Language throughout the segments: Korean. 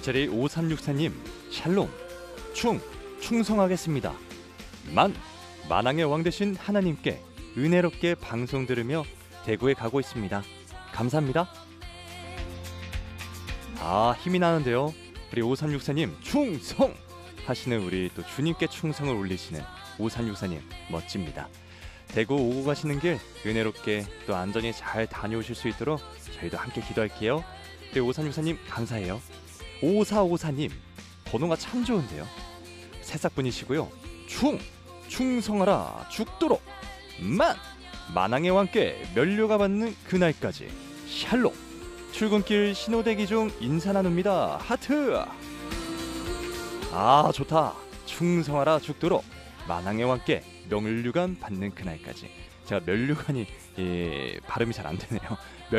별자리 5364님, 샬롬. 충성하겠습니다. 만왕의 왕 되신 하나님께 은혜롭게 방송 들으며 대구에 가고 있습니다. 감사합니다. 힘이 나는데요. 우리 5364님 충성 하시는, 우리 또 주님께 충성을 올리시는 5364님 멋집니다. 대구 오고 가시는 길 은혜롭게 또 안전히 잘 다녀오실 수 있도록 저희도 함께 기도할게요. 우리 5364님 감사해요. 5454님 번호가 참 좋은데요. 새싹분이시고요. 충성하라 죽도록 만왕의 왕께 면류가 받는 그날까지 샬롬. 출근길 신호대기 중 인사 나눕니다. 하트. 좋다. 충성하라 죽도록 만왕의 왕께 면류관 받는 그날까지. 제가 면류관이 발음이 잘 안 되네요.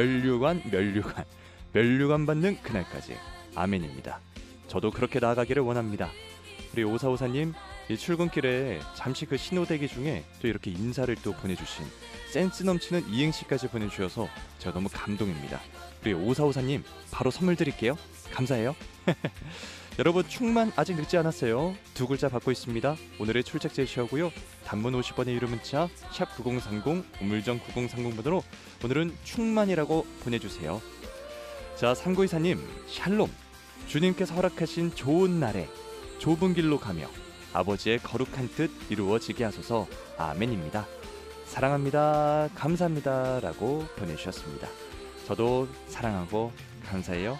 면류관 받는 그날까지. 아멘입니다. 저도 그렇게 나아가기를 원합니다. 우리 5454님 이 출근길에 잠시 그 신호대기 중에 또 이렇게 인사를 또 보내주신 센스 넘치는 이행시까지 보내주셔서 제가 너무 감동입니다. 우리 5454님 바로 선물 드릴게요. 감사해요. 여러분 충만 아직 늦지 않았어요. 2글자 받고 있습니다. 오늘의 출첵 제시하고요. 단문 50원의 유료 문자 샵 9030 우물정 9030번으로 오늘은 충만이라고 보내주세요. 자, 3924님 샬롬. 주님께서 허락하신 좋은 날에 좁은 길로 가며 아버지의 거룩한 뜻 이루어지게 하소서. 아멘입니다. 사랑합니다. 감사합니다 라고 보내주셨습니다. 저도 사랑하고 감사해요.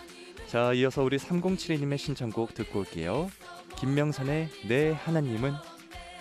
자, 이어서 우리 3072님의 신청곡 듣고 올게요. 김명선의 내 하나님은